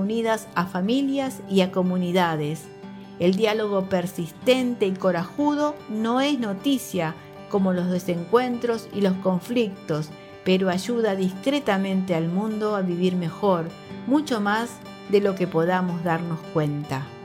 unidas a familias y a comunidades. El diálogo persistente y corajudo no es noticia como los desencuentros y los conflictos, pero ayuda discretamente al mundo a vivir mejor, mucho más de lo que podamos darnos cuenta.